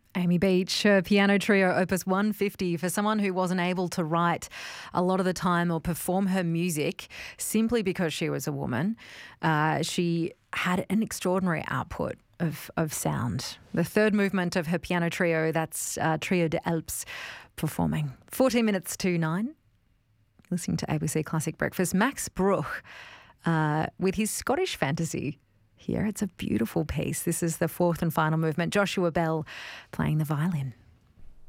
Amy Beach, her piano trio Opus 150, for someone who wasn't able to write a lot of the time or perform her music simply because she was a woman. She had an extraordinary output of sound. The third movement of her piano trio, that's Trio de Alpes, performing. 14 minutes to 9. Listening to ABC Classic Breakfast. Max Bruch with his Scottish fantasy. Here, it's a beautiful piece. This is the fourth and final movement. Joshua Bell playing the violin.